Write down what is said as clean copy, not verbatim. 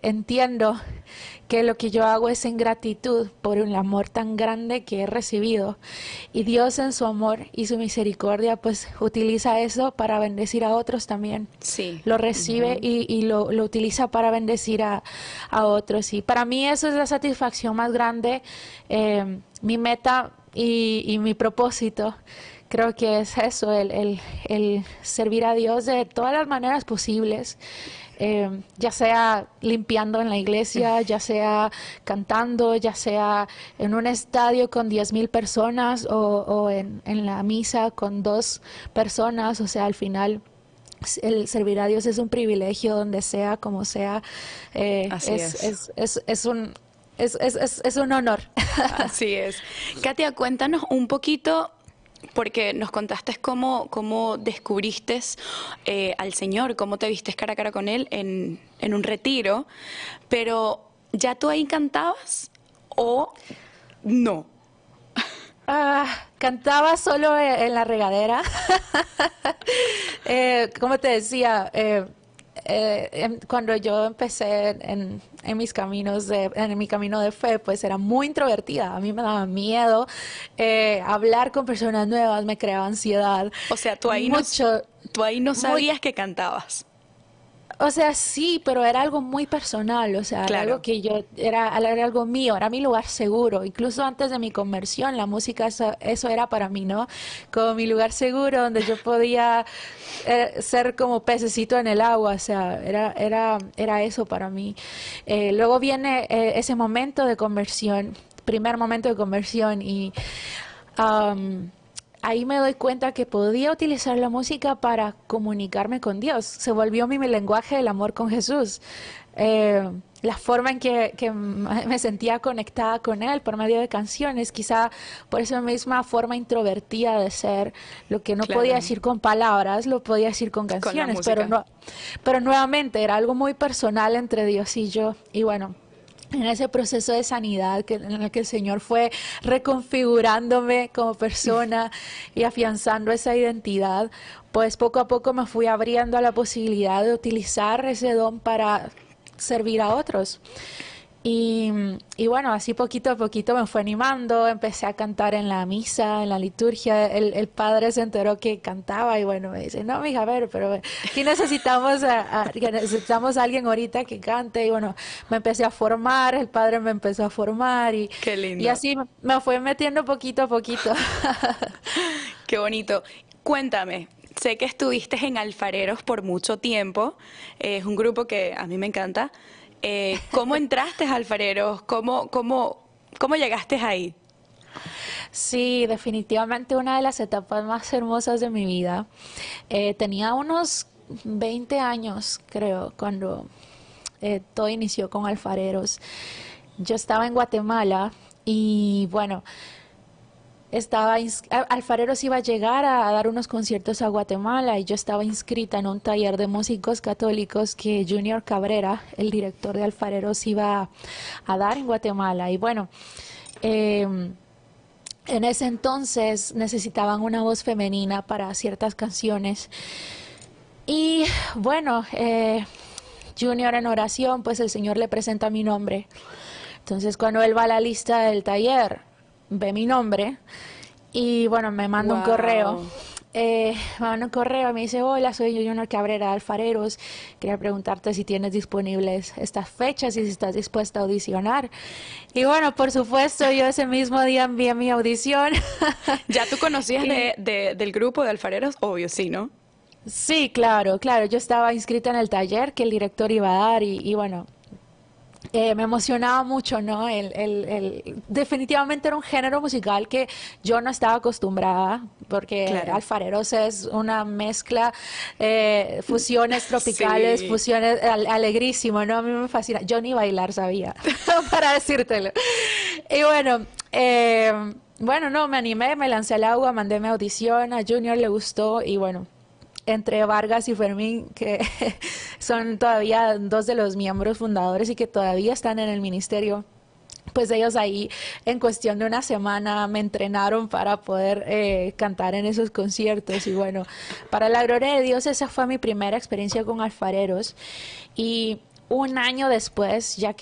entiendo que lo que yo hago es en gratitud por el amor tan grande que he recibido. Y Dios en su amor y su misericordia pues utiliza eso para bendecir a otros también. Sí. Lo recibe y lo utiliza para bendecir a otros. Y para mí eso es la satisfacción más grande, mi meta y mi propósito. Creo que es eso, el servir a Dios de todas las maneras posibles. Ya sea limpiando en la iglesia, ya sea cantando, ya sea en un estadio con 10,000 personas o en la misa con 2 personas. O sea, al final el servir a Dios es un privilegio donde sea, como sea. Así Es un honor. Así es. Katia, cuéntanos un poquito, porque nos contaste cómo descubriste al Señor, cómo te vistes cara a cara con Él en un retiro, pero ¿ya tú ahí cantabas o no? Cantaba solo en la regadera. Como te decía, cuando yo empecé en mis caminos en mi camino de fe, pues era muy introvertida. A mí me daba miedo hablar con personas nuevas, me creaba ansiedad. O sea, tú ahí no sabías que cantabas. O sea, sí, pero era algo muy personal, o sea, era algo Claro. que era algo mío, era mi lugar seguro. Incluso antes de mi conversión, la música, eso era para mí, ¿no? Como mi lugar seguro, donde yo podía ser como pececito en el agua, o sea, era eso para mí. Luego viene ese momento de conversión, primer momento de conversión, y ahí me doy cuenta que podía utilizar la música para comunicarme con Dios. Se volvió mi lenguaje del amor con Jesús. La forma en que me sentía conectada con Él por medio de canciones, quizá por esa misma forma introvertida de ser, lo que no podía Claro, decir con palabras, lo podía decir con con la canciones, música. pero nuevamente era algo muy personal entre Dios y yo. Y bueno, en ese proceso de sanidad en el que el Señor fue reconfigurándome como persona y afianzando esa identidad, pues poco a poco me fui abriendo a la posibilidad de utilizar ese don para servir a otros. Y bueno, así poquito a poquito me fue animando, empecé a cantar en la misa, en la liturgia. El padre se enteró que cantaba y bueno, me dice, no, mija, a ver, pero aquí necesitamos que necesitamos a alguien ahorita que cante. Y bueno, me empecé a formar, el padre me empezó a formar Qué y lindo, así me fue metiendo poquito a poquito. qué bonito. Cuéntame, sé que estuviste en Alfareros por mucho tiempo, es un grupo que a mí me encanta. ¿Cómo entraste a Alfareros? ¿Cómo llegaste ahí? Sí, definitivamente una de las etapas más hermosas de mi vida. Tenía unos 20 años, creo, cuando todo inició con Alfareros. Yo estaba en Guatemala y bueno, Alfareros iba a llegar a dar unos conciertos a Guatemala y yo estaba inscrita en un taller de músicos católicos que Junior Cabrera, el director de Alfareros, iba a dar en Guatemala. Y bueno, eh, en ese entonces necesitaban una voz femenina para ciertas canciones. Y bueno, Junior en oración, pues el Señor le presenta mi nombre. Entonces cuando él va a la lista del taller, ve mi nombre y bueno, me manda un correo. Wow. Me manda un correo, me dice, hola, soy Junior Cabrera de Alfareros. Quería preguntarte si tienes disponibles estas fechas y si estás dispuesta a audicionar. Y bueno, por supuesto, yo ese mismo día envié mi audición. ¿Ya tú conocías Y del grupo de Alfareros? Obvio, sí, ¿no? sí, claro, claro. Yo estaba inscrita en el taller que el director iba a dar y bueno, me emocionaba mucho, ¿no? Definitivamente era un género musical que yo no estaba acostumbrada, porque Claro. Alfareros es una mezcla, fusiones tropicales, Sí. fusiones alegrísimo, ¿no? A mí me fascina. Yo ni bailar sabía, para decírtelo. Y bueno, no, me animé, me lancé al agua, mandé mi audición, a Junior le gustó y bueno, entre Vargas y Fermín, que son todavía dos de los miembros fundadores y que todavía están en el ministerio. Pues ellos ahí en cuestión de una semana me entrenaron para poder cantar en esos conciertos y bueno, para la gloria de Dios esa fue mi primera experiencia con Alfareros y un año después, ya que